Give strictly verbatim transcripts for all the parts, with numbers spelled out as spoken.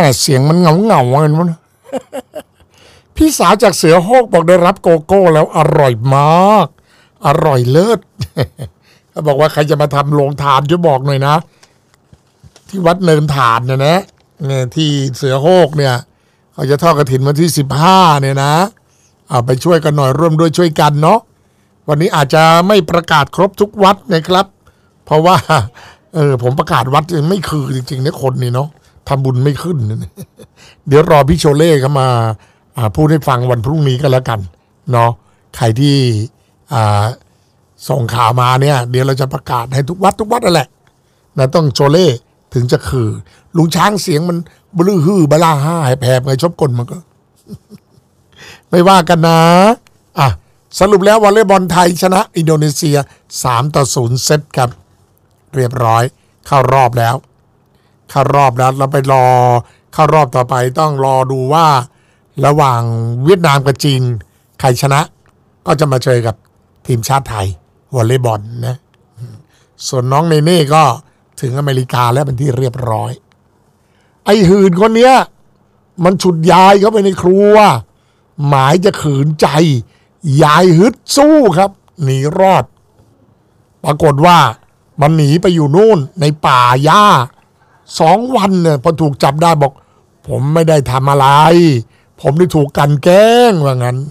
เสียงมันเงาเงาเงินวะพี่สาวจากเสือโฮกบอกได้รับโกโก้แล้วอร่อยมากอร่อยเลิศเขาบอกว่าใครจะมาทำโรงทานช่วยบอกหน่อยนะที่วัดเนินฐานเนี่ยนะเนี่ยที่เสือโฮกเนี่ยเขาจะทอดกฐินวันที่สิบห้าเนี่ยนะเอาไปช่วยกันหน่อยร่วมด้วยช่วยกันเนาะวันนี้อาจจะไม่ประกาศครบทุกวัดนะครับเพราะว่าเออผมประกาศวัดไม่คือจริงๆเนี่ยคนนี่เนาะทำบุญไม่ขึ้นเดี๋ยวรอพี่โชเล่เขามาพูดให้ฟังวันพรุ่งนี้ก็แล้วกันเนาะใครที่ส่งข่าวมาเนี่ยเดี๋ยวเราจะประกาศให้ทุกวัดทุกวัดนั่นแหละนะต้องโชเล่ถึงจะคือลุงช้างเสียงมันบลื้อฮือบลาห้าแผลบไงชอบกลมันก็ ไม่ว่ากันนะอ่ะสรุปแล้ววอลเลย์บอลไทยชนะอินโดนีเซียสามต่อศูนย์เซตครับเรียบร้อยเข้ารอบแล้วเข้ารอบแล้วเราไปรอเข้ารอบต่อไปต้องรอดูว่าระหว่างเวียดนามกับจีนใครชนะก็จะมาเจอกับทีมชาติไทยวอลเลย์บอลนะส่วนน้องเนเน่ก็ถึงอเมริกาแล้วเป็นที่เรียบร้อยไอ้หื่นคนเนี้ยมันฉุดยายเข้าไปในครัวหมายจะขืนใจยายฮึดสู้ครับหนีรอดปรากฏว่ามันหนีไปอยู่นู่นในป่าหญ้าสองวันเนี่ยพอถูกจับได้บอกผมไม่ได้ทำอะไรผมได้ถูกกันแกล้งว่างั้น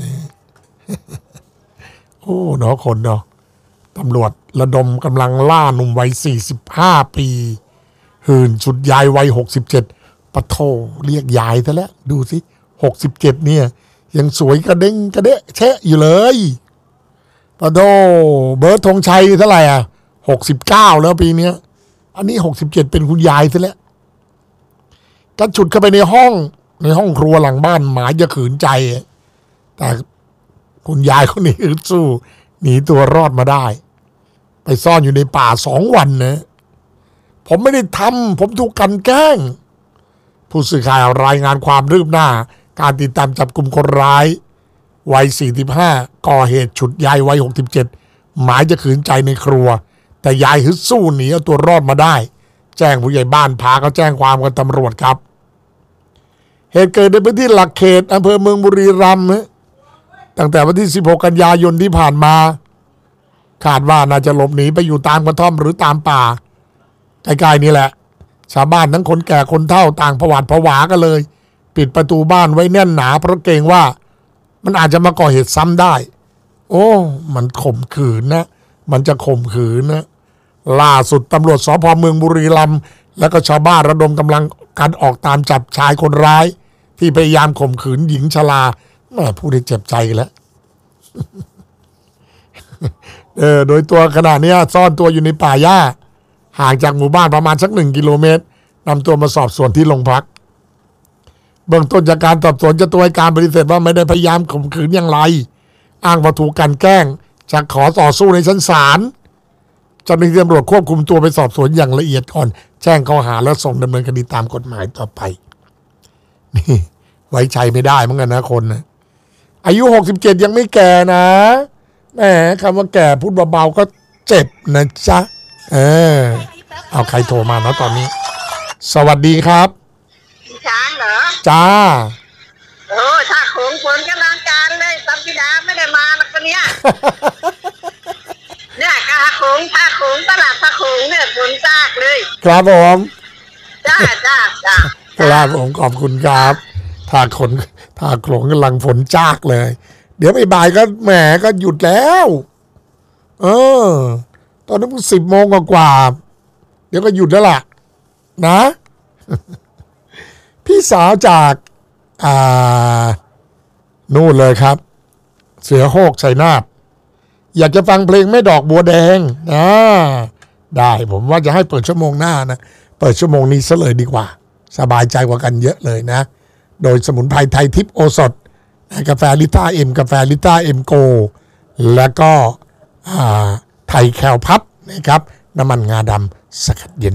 โอ้เนาะคนเนาะตำรวจระดมกำลังล่าหนุ่มวัยสี่สิบห้าปีหื่นฉุดยายวัยหกสิบเจ็ดปะโถเรียกยายซะแล้วดูสิหกสิบเจ็ดเนี่ยยังสวยกระเด้งกระเดะแชะอยู่เลยปะโถเบิร์ดธงชัยเท่าไหร่อ่ะหกสิบเก้าแล้วปีนี้อันนี้หกสิบเจ็ดเป็นคุณยายซะแล้วกันฉุดเข้าไปในห้องในห้องครัวหลังบ้านหมายจะขืนใจแต่คุณยายคนนี้อึดสู้หนีตัวรอดมาได้ไปซ่อนอยู่ในป่าสองวันนะผมไม่ได้ทำผมถูกกันแกล้งผู้สื่อข่าวรายงานความรืบหน้าการติดตามจับกลุ่มคนร้ายวัยสี่สิบห้าก่อเหตุฉุดยายวัยหกสิบเจ็ดหมายจะขืนใจในครัวแต่ยายฮึดสู้หนีเอาตัวรอดมาได้แจ้งผู้ใหญ่บ้านพาเขาแจ้งความกับตำรวจครับเหตุเกิดในพื้นที่หลักเขตอำเภอเมืองบุรีรัมย์ตั้งแต่วันที่สิบหกกันยายนที่ผ่านมาคาดว่าน่าจะหลบหนีไปอยู่ตามกระท่อมหรือตามป่าใกล้ๆนี่แหละชาวบ้านทั้งคนแก่คนเฒ่าต่างผวาดผวากันเลยปิดประตูบ้านไว้แน่นหนาเพราะเกรงว่ามันอาจจะมาก่อเหตุซ้ำได้โอ้มันข่มขืนนะมันจะข่มขืนนะล่าสุดตำรวจสภ.เมืองบุรีรัมย์และก็ชาวบ้านระดมกำลังการออกตามจับชายคนร้ายที่พยายามข่มขืนหญิงชราแม่พูดได้เจ็บใจแล้ว เออโดยตัวขณะนี้ซ่อนตัวอยู่ในป่าหญ้าห่างจากหมู่บ้านประมาณสักหนึ่งกิโลเมตรนำตัวมาสอบสวนที่โรงพักเบื้องต้นจากการสอบสวนเจ้าตัวให้การปฏิเสธว่าไม่ได้พยายามข่มขืนอย่างไรอ้างว่าถูกกลั่นแกล้งจะขอต่อสู้ในชั้นศาลเจ้าหน้าที่ตำรวจควบคุมตัวไปสอบสวนอย่างละเอียดก่อนแจ้งข้อหาแล้วส่งดำเนินคดีตามกฎหมายต่อไปนี่ไว้ใจไม่ได้เหมือนกันนะคนนะอายุหกสิบเจ็ดยังไม่แก่นะแหมคำว่าแก่พูดเบาๆก็เจ็บนะจ๊ะเออเอาใครโทรมาเนาะตอนนี้สวัสดีครับช้างเหรอจ้าโอ้ถ้าโขงฝนกำลังการเลยสัมพิดาไม่ได้มาแล้วคนเนี้ย เนี่ยกาโขงท่าโขงตลาดท่าโขงเนี่ยฝนซากเลยครับผมจ้าจ้าจ้าครับผมขอบคุณครับท่าขนท่าโขงกำลังฝนจ้ากเลยเดี๋ยวบ่ายๆก็แหมก็หยุดแล้วเออตอนนั้นสิบโมงกว่าเดี๋ยวก็หยุดแล้วล่ะนะพี่สาวจากอ่านู่นเลยครับเสือโฮกชัยนาทอยากจะฟังเพลงแม่ดอกบัวแดงนะได้ผมว่าจะให้เปิดชั่วโมงหน้านะเปิดชั่วโมงนี้ซะเลยดีกว่าสบายใจกว่ากันเยอะเลยนะโดยสมุนไพรไทยทิพย์โอสถกาแฟลิต้าเอ็มกาแฟลิต้าเอ็มโกแล้วก็ไทยแคลพับนะครับน้ำมันงาดำสกัดเย็น